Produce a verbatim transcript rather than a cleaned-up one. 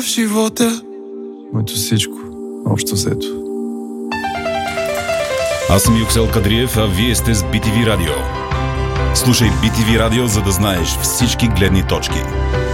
в живота. Моето всичко, общо взето. Аз съм Юксел Кадриев, а вие сте с Би Ти Ви Радио. Слушай Би Ти Ви Радио, за да знаеш всички гледни точки.